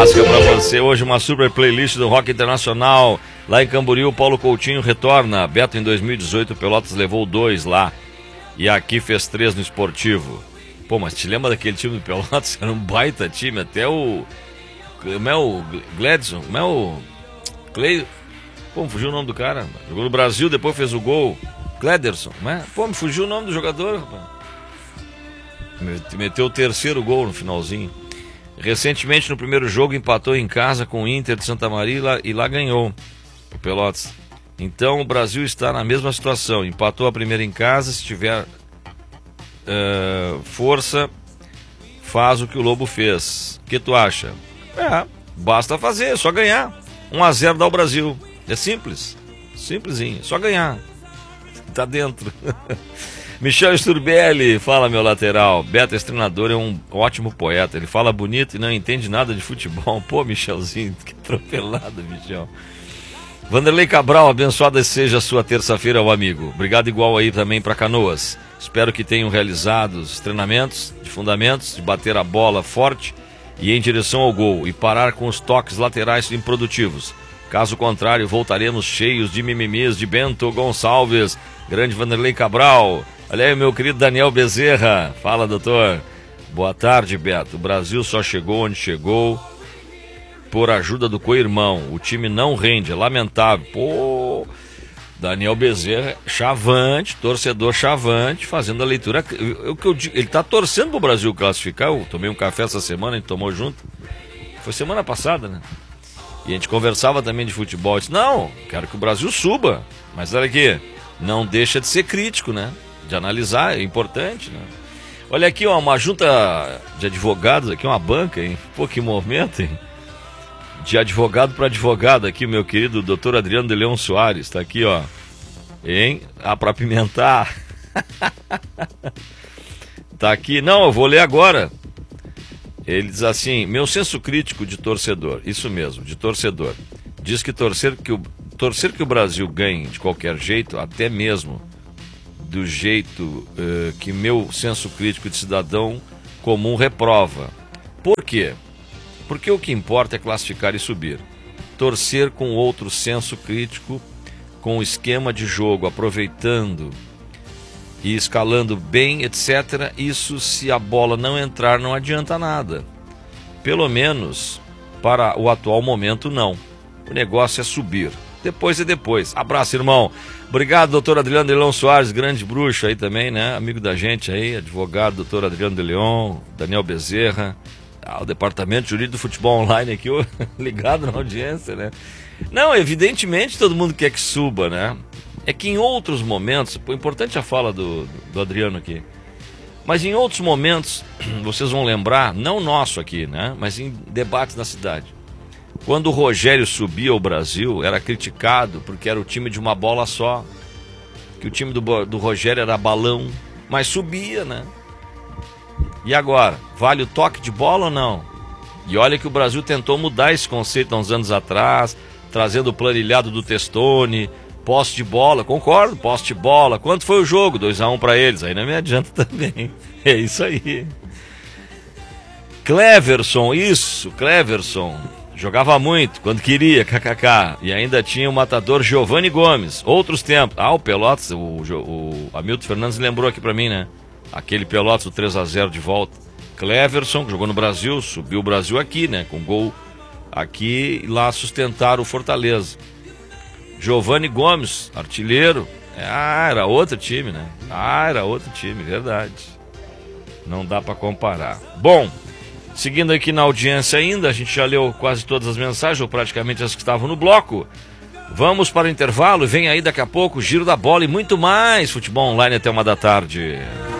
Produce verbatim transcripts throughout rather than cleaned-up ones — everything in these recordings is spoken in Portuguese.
clássica pra você. Hoje uma super playlist do Rock Internacional. Lá em Camboriú, Paulo Coutinho retorna. Beto em dois mil e dezoito, Pelotas levou dois lá. E aqui fez três no Esportivo. Pô, mas te lembra daquele time do Pelotas? Era um baita time. Até o... Como é o Gladson? Como é o... Clay... Pô, me fugiu o nome do cara. Jogou no Brasil, depois fez o gol. Glederson, né? Pô, me fugiu o nome do jogador, rapaz. Meteu o terceiro gol no finalzinho. Recentemente, no primeiro jogo, empatou em casa com o Inter de Santa Maria e lá, e lá ganhou o Pelotas. Então, o Brasil está na mesma situação. Empatou a primeira em casa. Se tiver uh, força, faz o que o Lobo fez. O que tu acha? É, basta fazer, é só ganhar. um a zero dá o Brasil. É simples. Simplesinho, só ganhar. Tá dentro. Michel Sturbelli, fala meu lateral. Beto, esse treinador é um ótimo poeta. Ele fala bonito e não entende nada de futebol. Pô, Michelzinho, que atropelado, Michel. Vanderlei Cabral, abençoada seja a sua terça-feira, ao amigo. Obrigado igual aí também para Canoas. Espero que tenham realizado os treinamentos de fundamentos, de bater a bola forte e em direção ao gol e parar com os toques laterais improdutivos. Caso contrário, voltaremos cheios de mimimis de Bento Gonçalves. Grande Vanderlei Cabral. Olha aí, meu querido Daniel Bezerra. Fala, doutor. Boa tarde, Beto. O Brasil só chegou onde chegou por ajuda do co-irmão. O time não rende, é lamentável. Pô, Daniel Bezerra, chavante, torcedor chavante, fazendo a leitura. Eu, eu, ele tá torcendo pro Brasil classificar. Eu tomei um café essa semana, a gente tomou junto. Foi semana passada, né? E a gente conversava também de futebol. Eu disse, não, quero que o Brasil suba. Mas olha aqui, não deixa de ser crítico, né? De analisar, é importante, né? Olha aqui, ó, uma junta de advogados aqui, uma banca, hein? Pô, que momento, hein? De advogado para advogado aqui, meu querido doutor Adriano de Leão Soares. Tá aqui, ó. Hein? Ah, para apimentar. Tá aqui. Não, eu vou ler agora. Ele diz assim, meu senso crítico de torcedor, isso mesmo, de torcedor, diz que torcer que o, torcer que o Brasil ganhe de qualquer jeito, até mesmo do jeito uh, que meu senso crítico de cidadão comum reprova. Por quê? Porque o que importa é classificar e subir. Torcer com outro senso crítico, com o esquema de jogo, aproveitando e escalando bem, etcétera. Isso, se a bola não entrar, não adianta nada. Pelo menos para o atual momento, não. O negócio é subir. Depois é depois. Abraço, irmão. Obrigado, doutor Adriano de Leão Soares, grande bruxo aí também, né? Amigo da gente aí, advogado, doutor Adriano de Leão, Daniel Bezerra, ah, o departamento jurídico do futebol online aqui, ligado na audiência, né? Não, evidentemente todo mundo quer que suba, né? É que em outros momentos, pô, importante a fala do, do Adriano aqui, mas em outros momentos, vocês vão lembrar, não nosso aqui, né? Mas em debates na cidade. Quando o Rogério subia ao Brasil, era criticado porque era o time de uma bola só. Que o time do, do Rogério era balão, mas subia, né? E agora, vale o toque de bola ou não? E olha que o Brasil tentou mudar esse conceito há uns anos atrás, trazendo o planilhado do Testoni, posse de bola, concordo, posse de bola. Quanto foi o jogo? dois a um para eles, aí não me adianta também. É isso aí. Cleverson, isso, Cleverson. Jogava muito, quando queria, kkk. E ainda tinha o matador Giovanni Gomes. Outros tempos. Ah, o Pelotas, o, o Hamilton Fernandes lembrou aqui pra mim, né? Aquele Pelotas, o três a zero de volta. Cleverson, que jogou no Brasil, subiu o Brasil aqui, né? Com gol aqui e lá sustentaram o Fortaleza. Giovanni Gomes, artilheiro. Ah, era outro time, né? Ah, era outro time, verdade. Não dá pra comparar. Bom, seguindo aqui na audiência ainda, a gente já leu quase todas as mensagens, ou praticamente as que estavam no bloco. Vamos para o intervalo e vem aí daqui a pouco o Giro da Bola e muito mais futebol online até uma da tarde.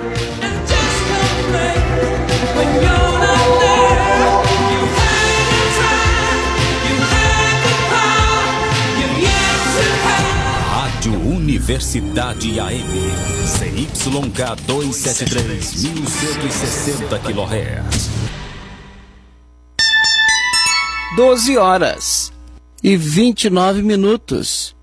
Rádio Universidade A M, C Y K duzentos e setenta e três, mil cento e sessenta quilohertz. doze horas e vinte e nove minutos.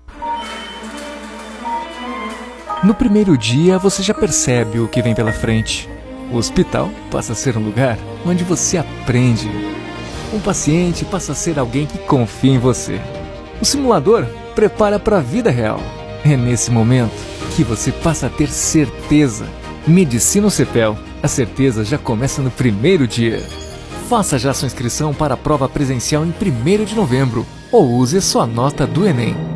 No primeiro dia, você já percebe o que vem pela frente. O hospital passa a ser um lugar onde você aprende. Um paciente passa a ser alguém que confia em você. O simulador prepara para a vida real. É nesse momento que você passa a ter certeza. Medicina Cepel. A certeza já começa no primeiro dia. Faça já sua inscrição para a prova presencial em primeiro de novembro ou use sua nota do Enem.